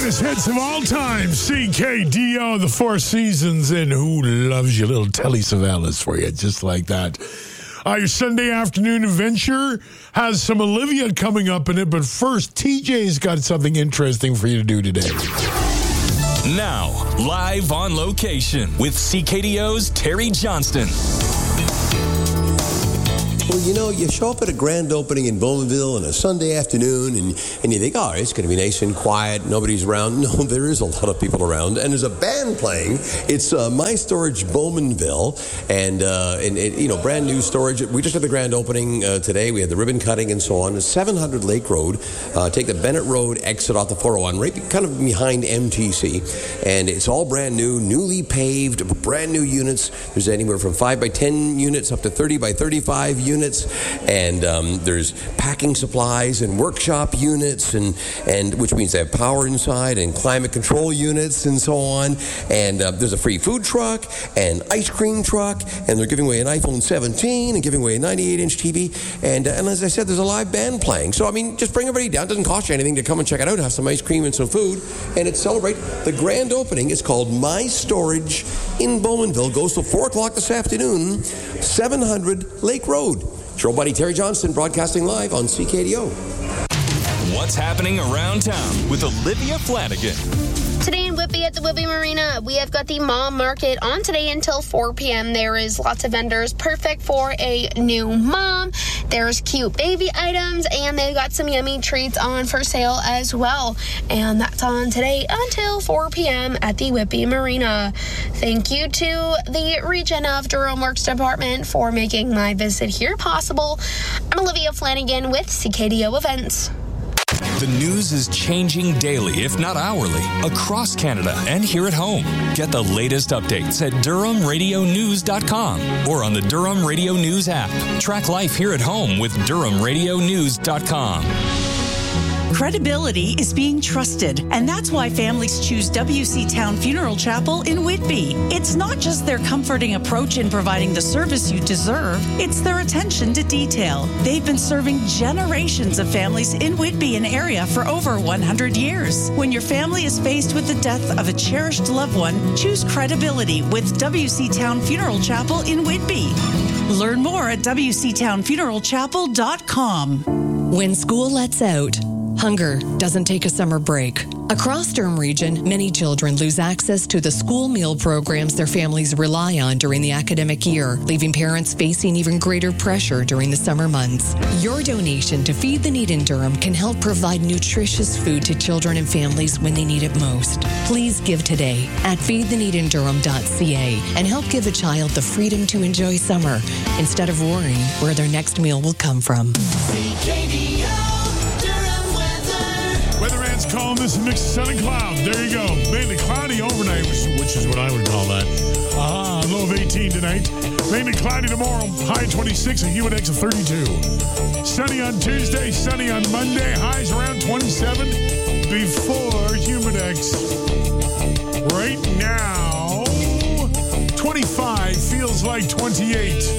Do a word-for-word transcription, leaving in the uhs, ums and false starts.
greatest hits of all time. C K D O, the Four Seasons, and Who Loves You? Little Telly Savalas for you, just like that. Uh, your Sunday afternoon adventure has some Olivia coming up in it, but first, T J's got something interesting for you to do today. Now, live on location with C K D O's Terry Johnston. Well, you know, you show up at a grand opening in Bowmanville on a Sunday afternoon, and, and you think, oh, it's going to be nice and quiet, nobody's around. No, there is a lot of people around, and there's a band playing. It's uh, My Storage Bowmanville, and, uh, and it, you know, brand new storage. We just had the grand opening uh, today. We had the ribbon cutting and so on. It's seven hundred Lake Road. Uh, take the Bennett Road exit off the four oh one, right kind of behind M T C, and it's all brand new, newly paved, brand new units. There's anywhere from five by ten units up to thirty by thirty-five units. Units, and um, there's packing supplies and workshop units, and, and which means they have power inside and climate control units and so on. And uh, there's a free food truck and ice cream truck, and they're giving away an iPhone seventeen and giving away a ninety-eight inch T V. And, uh, and as I said, there's a live band playing. So, I mean, just bring everybody down. It doesn't cost you anything to come and check it out, have some ice cream and some food, and it's celebrate. The grand opening is called My Storage in Bowmanville. Goes till four o'clock this afternoon, seven hundred Lake Road. It's your old buddy Terry Johnston broadcasting live on C K D O. What's happening around town with Olivia Flanagan? Today in Whitby at the Whitby Marina, we have got the mom market on today until four p.m. There is lots of vendors, perfect for a new mom. There's cute baby items, and they've got some yummy treats on for sale as well. And that's on today until four p.m. at the Whitby Marina. Thank you to the Region of Durham Works Department for making my visit here possible. I'm Olivia Flanagan with C K D O Events. The news is changing daily, if not hourly, across Canada and here at home. Get the latest updates at Durham Radio News dot com or on the Durham Radio News app. Track life here at home with Durham Radio News dot com. Credibility is being trusted, and that's why families choose W C Town Funeral Chapel in Whitby. It's not just their comforting approach in providing the service you deserve, it's their attention to detail. They've been serving generations of families in Whitby and area for over one hundred years. When your family is faced with the death of a cherished loved one, choose credibility with W C Town Funeral Chapel in Whitby. Learn more at W C Town Funeral Chapel dot com. When school lets out, hunger doesn't take a summer break. Across Durham Region, many children lose access to the school meal programs their families rely on during the academic year, leaving parents facing even greater pressure during the summer months. Your donation to Feed the Need in Durham can help provide nutritious food to children and families when they need it most. Please give today at feed the need in durham dot c a and help give a child the freedom to enjoy summer instead of worrying where their next meal will come from. Weatherman's calling this a mix of sun and cloud. There you go. Mainly cloudy overnight, which, which is what I would call that. Ah, uh, low of eighteen tonight. Mainly cloudy tomorrow. High twenty-six, a humid index of thirty-two. Sunny on Tuesday, sunny on Monday. Highs around twenty-seven before humidex. Right now, twenty-five feels like twenty-eight.